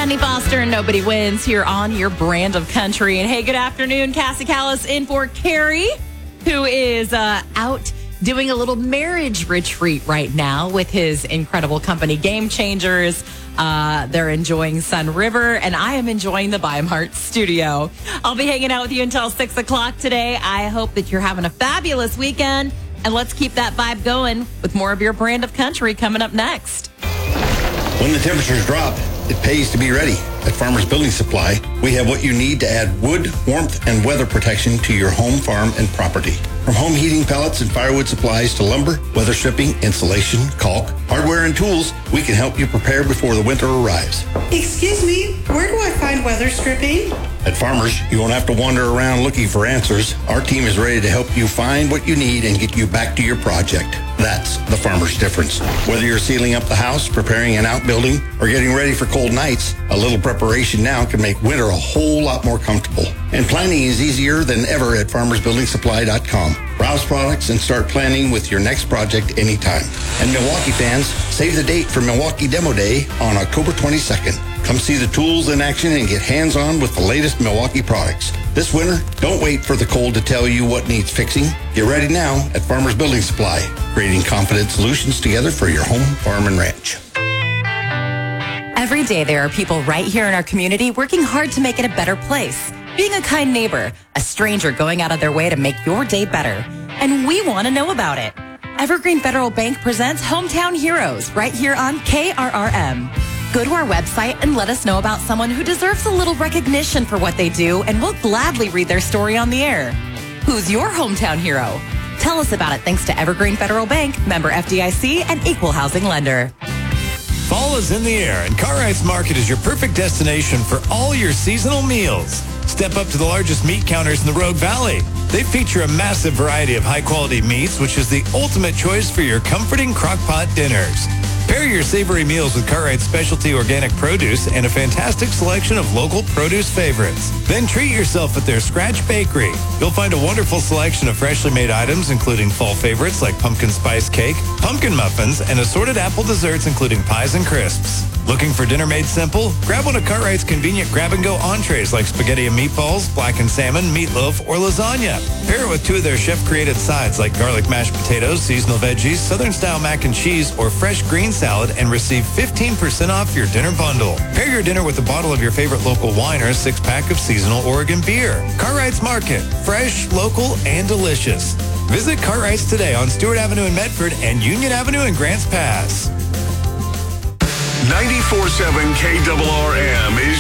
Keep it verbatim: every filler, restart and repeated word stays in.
Sydney Foster and Nobody Wins here on your brand of country. And hey, good afternoon. Cassie Callis in for Carrie, who is uh, out doing a little marriage retreat right now with his incredible company, Game Changers. Uh, they're enjoying Sun River, and I am enjoying the Bimehart studio. I'll be hanging out with you until six o'clock today. I hope that you're having a fabulous weekend, and let's keep that vibe going with more of your brand of country coming up next. When the temperatures drop, it pays to be ready. At Farmers Building Supply, we have what you need to add wood, warmth, and weather protection to your home, farm, and property. From home heating pellets and firewood supplies to lumber, weather stripping, insulation, caulk, hardware, and tools, we can help you prepare before the winter arrives. Excuse me, where do I find weather stripping? At Farmers, you won't have to wander around looking for answers. Our team is ready to help you find what you need and get you back to your project. That's the Farmers difference. Whether you're sealing up the house, preparing an outbuilding, or getting ready for cold nights, a little preparation now can make winter a whole lot more comfortable. And planning is easier than ever at farmers building supply dot com. Browse products and start planning with your next project anytime. And Milwaukee fans, save the date for Milwaukee Demo Day on October twenty-second. Come see the tools in action and get hands-on with the latest Milwaukee products. This winter, don't wait for the cold to tell you what needs fixing. Get ready now at Farmers Building Supply, creating confident solutions together for your home, farm, and ranch. Every day there are people right here in our community working hard to make it a better place. Being a kind neighbor, a stranger going out of their way to make your day better. And we want to know about it. Evergreen Federal Bank presents Hometown Heroes right here on K R R M. Go to our website and let us know about someone who deserves a little recognition for what they do, and we'll gladly read their story on the air. Who's your hometown hero? Tell us about it thanks to Evergreen Federal Bank, member F D I C, and equal housing lender. Fall is in the air, and Cartwright's Market is your perfect destination for all your seasonal meals. Step up to the largest meat counters in the Rogue Valley. They feature a massive variety of high-quality meats, which is the ultimate choice for your comforting crock-pot dinners. Pair your savory meals with Cartwright's specialty organic produce and a fantastic selection of local produce favorites. Then treat yourself at their Scratch Bakery. You'll find a wonderful selection of freshly made items, including fall favorites like pumpkin spice cake, pumpkin muffins, and assorted apple desserts, including pies and crisps. Looking for dinner made simple? Grab one of Cartwright's convenient grab-and-go entrees like spaghetti and meatballs, blackened salmon, meatloaf, or lasagna. Pair it with two of their chef-created sides like garlic mashed potatoes, seasonal veggies, southern-style mac and cheese, or fresh green salad, and receive fifteen percent off your dinner bundle. Pair your dinner with a bottle of your favorite local wine or a six-pack of seasonal Oregon beer. Cartwright's Market. Fresh, local, and delicious. Visit Cartwright's today on Stewart Avenue in Medford and Union Avenue in Grants Pass. ninety-four point seven K R R N.